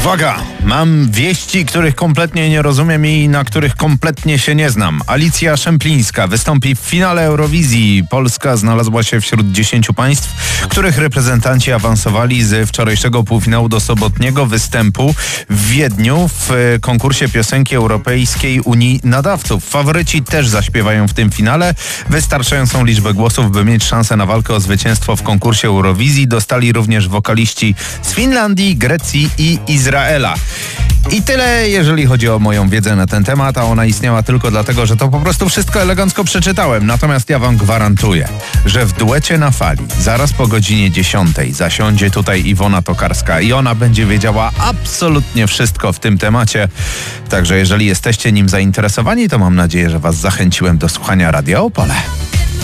Uwaga! Mam wieści, których kompletnie nie rozumiem i na których kompletnie się nie znam. Alicja Szemplińska wystąpi w finale Eurowizji. Polska znalazła się wśród 10 państw, których reprezentanci awansowali z wczorajszego półfinału do sobotniego występu w Wiedniu w konkursie piosenki Europejskiej Unii Nadawców. Faworyci też zaśpiewają w tym finale. Wystarczającą liczbę głosów, by mieć szansę na walkę o zwycięstwo w konkursie Eurowizji, dostali również wokaliści z Finlandii, Grecji i Izraela. I tyle, jeżeli chodzi o moją wiedzę na ten temat, a ona istniała tylko dlatego, że to po prostu wszystko elegancko przeczytałem. Natomiast ja wam gwarantuję, że w duecie na fali zaraz po godzinie 10 zasiądzie tutaj Iwona Tokarska i ona będzie wiedziała absolutnie wszystko w tym temacie. Także jeżeli jesteście nim zainteresowani, to mam nadzieję, że was zachęciłem do słuchania Radia Opole.